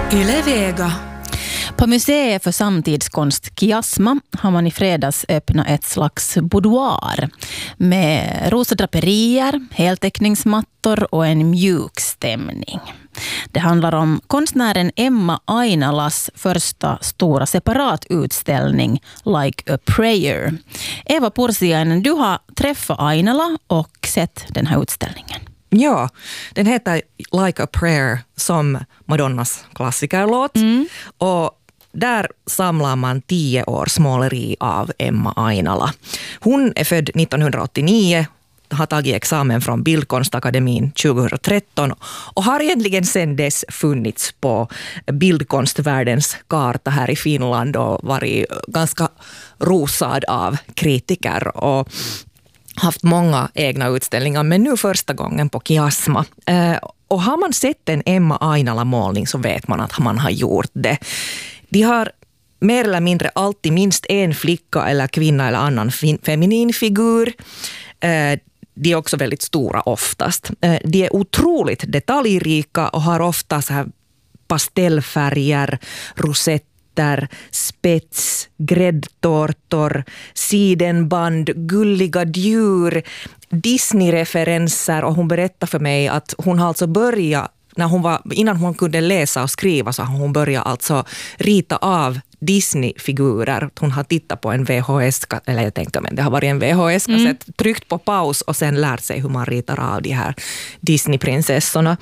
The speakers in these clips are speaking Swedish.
Yle Vega. På Museet för samtidskonst Kiasma har man i fredags öppnat ett slags boudoir med rosa draperier, heltäckningsmattor och en mjuk stämning. Det handlar om konstnären Emma Ainalas första stora separatutställning Like a Prayer. Eva Pursiainen, du har träffat Ainala och sett den här utställningen. Ja, den heter Like a Prayer som Madonnas klassikerlåt. Och där samlar man 10 års måleri av Emma Ainala. Hon är född 1989, har tagit examen från Bildkonstakademin 2013 och har egentligen sedan dess funnits på bildkonstvärldens karta här i Finland och varit ganska rosad av kritiker och haft många egna utställningar, men nu första gången på Kiasma. Och har man sett en Emma Ainala-målning så vet man att man har gjort det. De har mer eller mindre alltid minst en flicka eller kvinna eller annan feminin figur. De är också väldigt stora oftast. De är otroligt detaljrika och har ofta så här pastellfärger, rosetter, spets, gräddtårtor, sidenband, gulliga djur, Disney-referenser, och hon berättar för mig att hon har alltså börjat, innan hon kunde läsa och skriva så har hon börjat alltså rita av Disney-figurer. Hon har tittat på en VHS, eller jag tänker men det har varit en VHS-kassett, tryckt på paus och sen lärt sig hur man ritar av de här Disney-prinsessorna.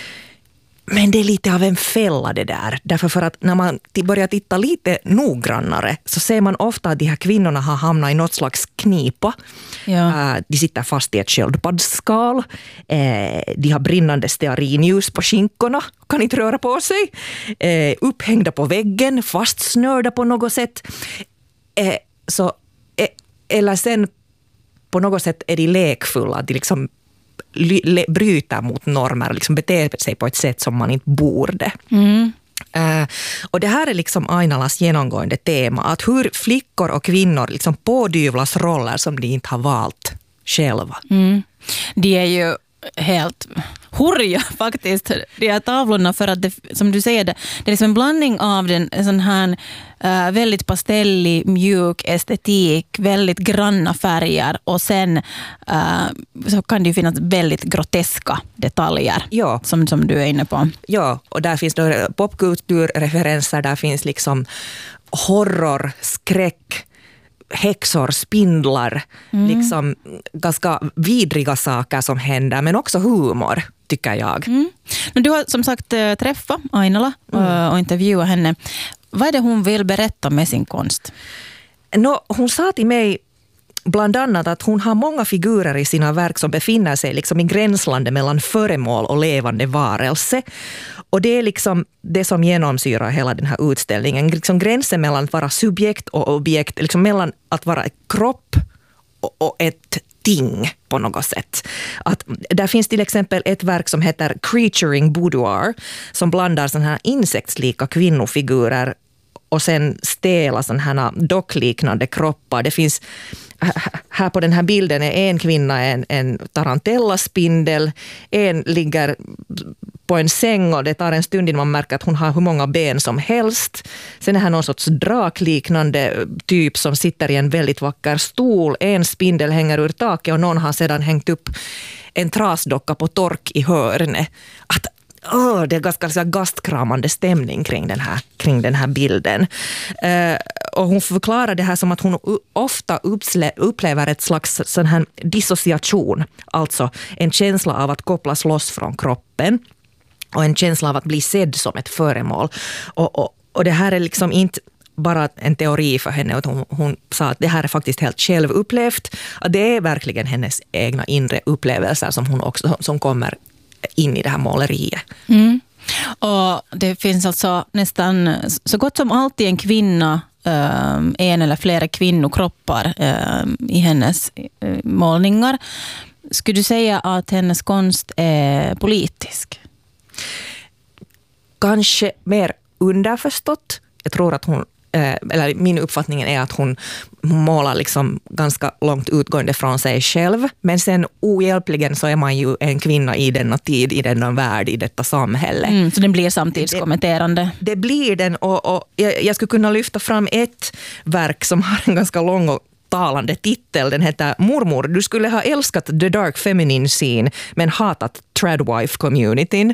Men det är lite av en fälla det där. Därför för att när man börjar titta lite noggrannare så ser man ofta att de här kvinnorna har hamnat i något slags knipa. Ja. De sitter fast i ett sköldpaddsskal. De har brinnande stearinljus på skinkorna. Kan inte röra på sig. Upphängda på väggen. Fastsnörda på något sätt. Eller sen på något sätt är de lekfulla. De liksom bryter mot normer, liksom beter sig på ett sätt som man inte borde. Och det här är liksom Ainalas genomgående tema, att hur flickor och kvinnor liksom pådyvlas roller som de inte har valt själva. De är ju helt hurja faktiskt, de här tavlorna, för att det, som du säger, det är liksom en blandning av den sån här väldigt pastellig, mjuk estetik, väldigt granna färger, och sen så kan det ju finnas väldigt groteska detaljer, ja, som du är inne på. Ja, och där finns då popkulturreferenser, där finns liksom horror, skräck, häxor, spindlar, liksom ganska vidriga saker som händer, men också humor, tycker jag. Du har som sagt träffat Ainala och intervjuat henne. Vad är det hon vill berätta med sin konst? Hon sa till mig bland annat att hon har många figurer i sina verk som befinner sig liksom i gränslandet mellan föremål och levande varelse. Och det är liksom det som genomsyrar hela den här utställningen. Liksom gränsen mellan att vara subjekt och objekt, liksom mellan att vara en kropp och ett ting på något sätt. Att där finns till exempel ett verk som heter Creaturing Boudoir, som blandar sådana här insektslika kvinnofigurer och sen stela sådana här dockliknande kroppar. Det finns här på den här bilden är en kvinna en tarantellaspindel, en ligger på en säng och det tar en stund innan man märker att hon har hur många ben som helst. Sen är här någon sorts drakliknande typ som sitter i en väldigt vacker stol. En spindel hänger ur taket och någon har sedan hängt upp en trasdocka på tork i hörnet. Det är ganska gastkramande stämning kring den här bilden. Och hon förklarar det här som att hon ofta upplever ett slags sån här dissociation. Alltså en känsla av att kopplas loss från kroppen. Och en känsla av att bli sedd som ett föremål. Och det här är liksom inte bara en teori för henne. Hon sa att det här är faktiskt helt självupplevt. Att det är verkligen hennes egna inre upplevelser som kommer in i det här måleriet. Och det finns alltså nästan så gott som alltid en kvinna, en eller flera kvinnokroppar i hennes målningar. Skulle du säga att hennes konst är politisk? Kanske mer underförstått. Jag tror att hon eller min uppfattning är att hon målar liksom ganska långt utgående från sig själv. Men sen ohjälpligen så är man ju en kvinna i denna tid, i denna värld, i detta samhälle. Så den blir samtidskommenterande. Det blir den, och jag skulle kunna lyfta fram ett verk som har en ganska lång och talande titel. Den heter Mormor, du skulle ha älskat the dark feminine scene men hatat tradwife-communityn.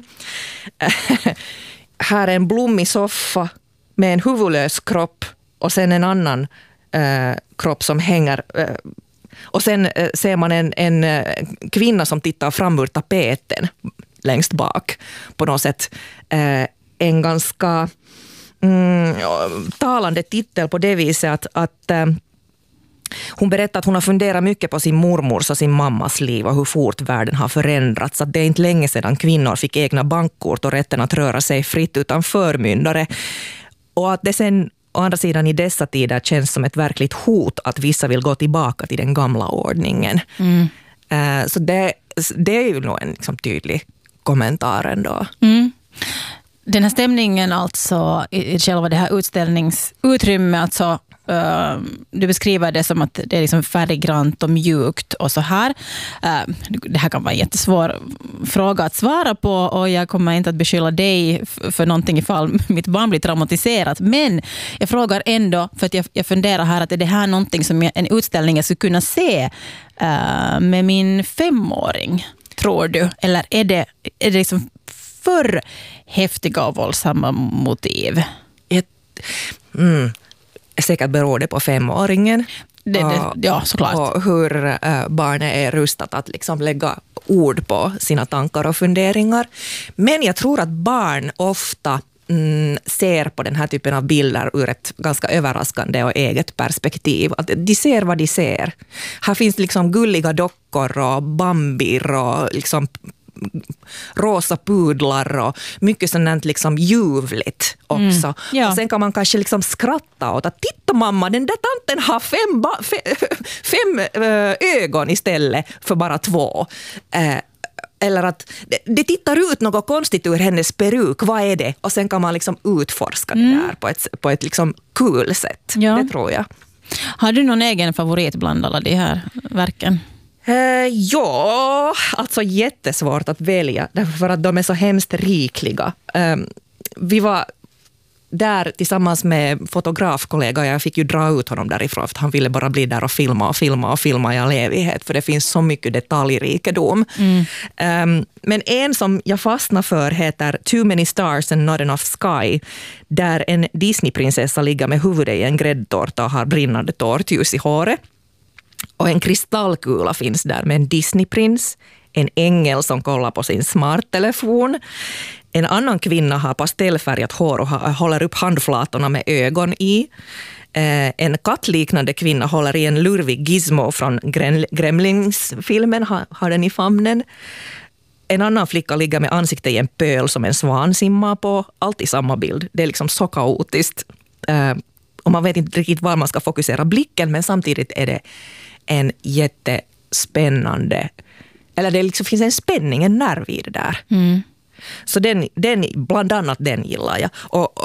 Här är en blommig soffa med en huvudlös kropp och sen en annan kropp som hänger. Och sen ser man en kvinna som tittar fram ur tapeten längst bak. På något sätt en ganska talande titel på det viset att hon berättar att hon har funderat mycket på sin mormors och sin mammas liv och hur fort världen har förändrats. Att det är inte länge sedan kvinnor fick egna bankkort och rätten att röra sig fritt utan förmyndare. Och att det sen å andra sidan i dessa tider känns som ett verkligt hot att vissa vill gå tillbaka till den gamla ordningen. Så det är ju nog en liksom tydlig kommentar ändå. Den här stämningen alltså i själva det här utställningsutrymmet, alltså du beskriver det som att det är liksom färggrant och mjukt och så här. Det här kan vara en jättesvår fråga att svara på och jag kommer inte att beskylla dig för någonting ifall mitt barn blir traumatiserat. Men jag frågar ändå, för att jag funderar här att är det här någonting som en utställning jag skulle kunna se med min 5-åring, tror du? Eller är det liksom för häftiga och våldsamma motiv? Säkert beror det på 5-åringen. Ja, såklart. Och hur barnet är rustat att liksom lägga ord på sina tankar och funderingar. Men jag tror att barn ofta ser på den här typen av bilder ur ett ganska överraskande och eget perspektiv. Att de ser vad de ser. Här finns liksom gulliga dockor och bambir och liksom rosa pudlar och mycket sånt liksom ljuvligt också. Ja. Och sen kan man kanske liksom skratta åt att titta mamma, den där tanten har 5 ögon istället för bara 2. Eller att det tittar ut något konstigt ur hennes peruk, vad är det? Och sen kan man liksom utforska det där på ett liksom kul sätt. Ja. Det tror jag. Har du någon egen favorit bland alla de här verken? Ja, alltså jättesvårt att välja därför att de är så hemskt rikliga. Vi var där tillsammans med fotografkollega. Jag fick ju dra ut honom därifrån för att han ville bara bli där och filma i all evighet för det finns så mycket detaljrikedom. Men en som jag fastnar för heter Too Many Stars and Not Enough Sky, där en Disney-prinsessa ligger med huvudet i en gräddtårta och har brinnande tårtljus i håret. Och en kristallkula finns där med en Disneyprins, en ängel som kollar på sin smarttelefon. En annan kvinna har pastellfärgat hår och håller upp handflatorna med ögon i. En kattliknande kvinna håller i en lurvig gizmo från Gremlings-filmen, har den i famnen. En annan flicka ligger med ansiktet i en pöl som en svan simmar på. Alltid samma bild. Det är liksom så kaotiskt. Och man vet inte riktigt var man ska fokusera blicken, men samtidigt är det en jättespännande, eller det liksom finns en spänning, en nerv i det där. Så den, bland annat den gillar jag. Och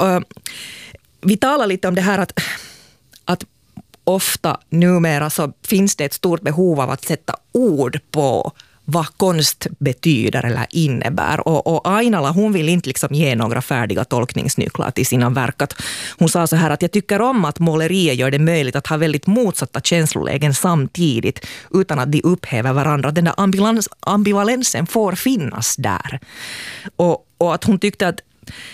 vi talar lite om det här att ofta numera så finns det ett stort behov av att sätta ord på vad konst betyder eller innebär. Och Ainala, hon vill inte liksom ge några färdiga tolkningsnycklar till sina verk. Hon sa så här att jag tycker om att målerier gör det möjligt att ha väldigt motsatta känslolägen samtidigt utan att de upphäver varandra. Den där ambivalensen får finnas där. Och att hon tyckte att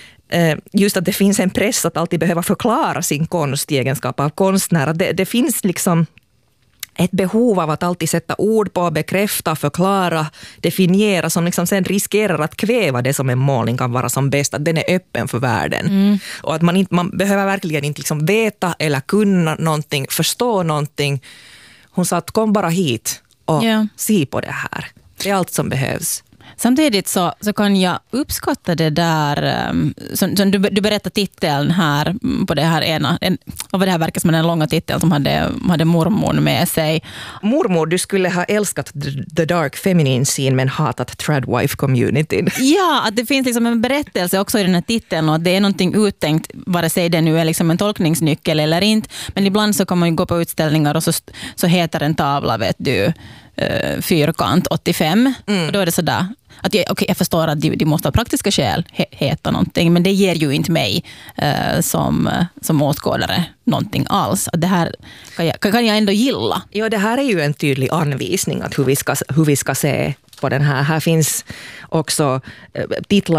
just att det finns en press att alltid behöva förklara sin konst i egenskap av konstnär. Det finns liksom ett behov av att alltid sätta ord på, bekräfta, förklara, definiera som liksom sen riskerar att kväva det som en målning kan vara som bäst, att den är öppen för världen. Och att man behöver verkligen inte liksom veta eller kunna någonting, förstå någonting. Hon sa att kom bara hit och se på det här. Det är allt som behövs. Samtidigt så kan jag uppskatta det där, som du berättar titeln här på det här ena, och vad det här verkar som den långa titeln som hade mormor med sig. Mormor, du skulle ha älskat the dark feminine scene men hatat tradwife-communityn. Ja, att det finns liksom en berättelse också i den här titeln och att det är någonting uttänkt, vare sig det nu är liksom en tolkningsnyckel eller inte. Men ibland så kan man ju gå på utställningar och så heter en tavla, vet du, fyrkant 85. Och då är det sådär att jag förstår att de måste ha praktiska skäl heta någonting, men det ger ju inte mig som åskådare någonting alls. Att det här kan jag ändå gilla. Ja, det här är ju en tydlig anvisning att hur vi ska se på den här. Här finns också titlar